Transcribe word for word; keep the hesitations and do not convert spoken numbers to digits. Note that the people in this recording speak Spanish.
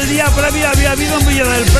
día previo había habido en Villa del Prado